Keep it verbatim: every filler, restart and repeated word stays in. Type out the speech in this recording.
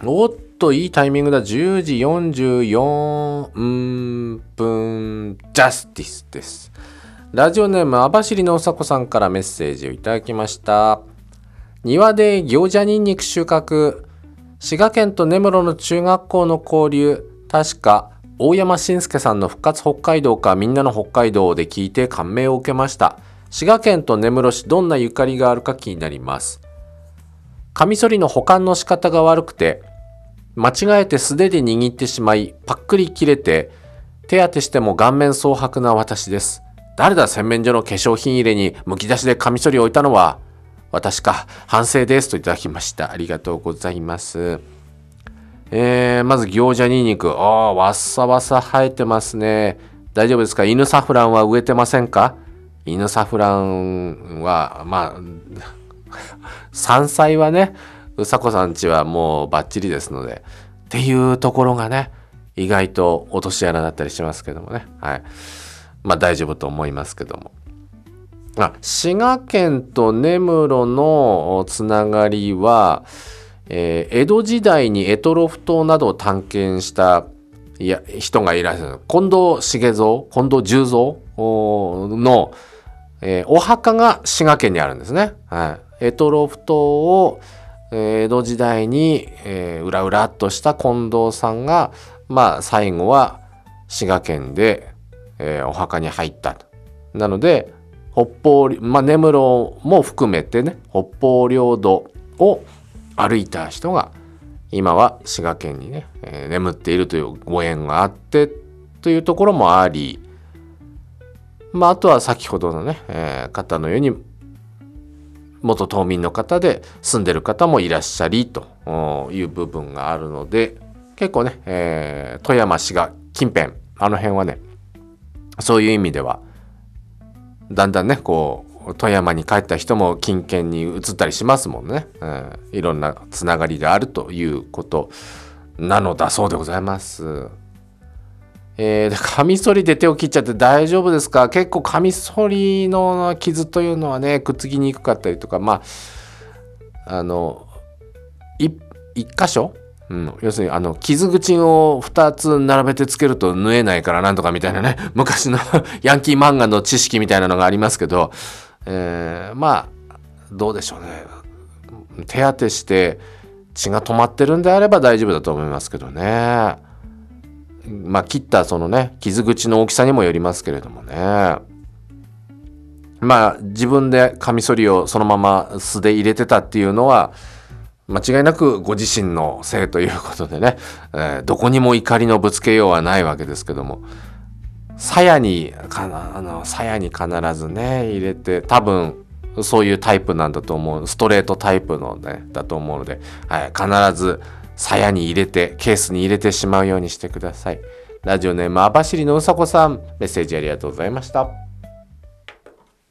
おっと、いいタイミングだ。じゅうじよんじゅうよんぷん、ジャスティスです。ラジオネーム、網走のうさこさんからメッセージをいただきました。庭で行者ニンニク収穫。滋賀県と根室の中学校の交流。確か、大山晋介さんの復活北海道かみんなの北海道で聞いて感銘を受けました。滋賀県と根室市、どんなゆかりがあるか気になります。カミソリの保管の仕方が悪くて、間違えて素手で握ってしまい、パックリ切れて、手当てしても顔面蒼白な私です。誰だ洗面所の化粧品入れにむき出しでカミソリを置いたのは。私か。反省ですといただきました。ありがとうございます。えー、まず行者ニンニク。ああ、わっさわさ生えてますね。大丈夫ですか？犬サフランは植えてませんか？犬サフランは、まあ、山菜はね、うさこさんちはもうバッチリですので、っていうところがね、意外と落とし穴だったりしますけどもね。はい。まあ大丈夫と思いますけども。あ、滋賀県と根室のつながりは、えー、江戸時代に択捉島などを探検したいや人がいらっしゃる。近藤重蔵、近藤重蔵の、えー、お墓が滋賀県にあるんですね。はい。択捉島を江戸時代に、えー、うらうらっとした近藤さんが、まあ、最後は滋賀県で、えー、お墓に入ったと。なので、北方、まあ、根室も含めてね、北方領土を歩いた人が、今は滋賀県にね、えー、眠っているというご縁があって、というところもあり、まあ、あとは先ほどのね、えー、方のように、元島民の方で住んでる方もいらっしゃりという部分があるので、結構ね、えー、富山市が近辺、あの辺はね、そういう意味ではだんだんね、こう富山に帰った人も近県に移ったりしますもんね、うん、いろんなつながりがあるということなのだそうでございます。えー、カミソリで手を切っちゃって大丈夫ですか？結構カミソリの傷というのはね、くっつきにくかったりとか、まああの一箇所、うん、要するにあの傷口をふたつ並べてつけると縫えないからなんとかみたいなね、昔のヤンキー漫画の知識みたいなのがありますけど、えー、まあどうでしょうね。手当てして血が止まってるんであれば大丈夫だと思いますけどね。まあ切ったそのね、傷口の大きさにもよりますけれどもね。まあ自分でカミソリをそのまま素で入れてたっていうのは間違いなくご自身のせいということでね、えー、どこにも怒りのぶつけようはないわけですけども、鞘にかなあの鞘に必ずね入れて、多分そういうタイプなんだと思う、ストレートタイプのねだと思うので、はい、必ず鞘に入れてケースに入れてしまうようにしてください。ラジオネーム網走のうさこさん、メッセージありがとうございました。